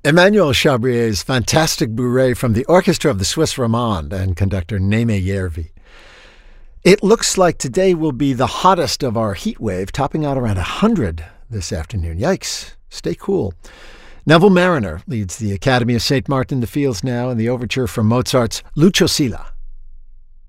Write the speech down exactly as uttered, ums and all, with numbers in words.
Emmanuel Chabrier's fantastic bourrée from the orchestra of the Swiss Romande and conductor Neme Järvi. It looks like today will be the hottest of our heat wave, topping out around one hundred this afternoon. Yikes. Stay cool. Neville Mariner leads the Academy of Saint Martin de Fields now in the overture from Mozart's Lucio Silla.